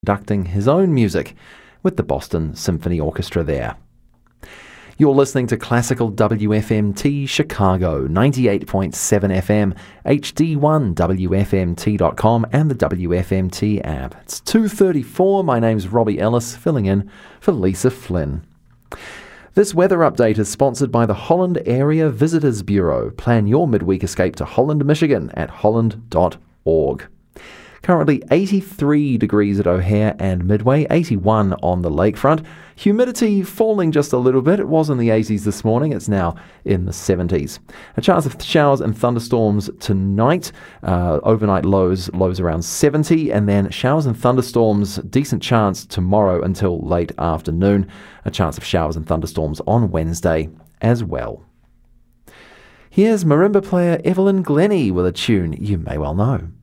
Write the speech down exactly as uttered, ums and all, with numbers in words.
conducting his own music with the Boston Symphony Orchestra there. You're listening to Classical W F M T Chicago, ninety-eight point seven F M, H D one, W F M T dot com and the W F M T app. It's two thirty-four. My name's Robbie Ellis, filling in for Lisa Flynn. This weather update is sponsored by the Holland Area Visitors Bureau. Plan your midweek escape to Holland, Michigan at holland dot org. Currently eighty-three degrees at O'Hare and Midway, eighty-one on the lakefront. Humidity falling just a little bit. It was in the eighties this morning. It's now in the seventies. A chance of showers and thunderstorms tonight. Uh, overnight lows, lows around seventy. And then showers and thunderstorms, decent chance tomorrow until late afternoon. A chance of showers and thunderstorms on Wednesday as well. Here's marimba player Evelyn Glennie with a tune you may well know.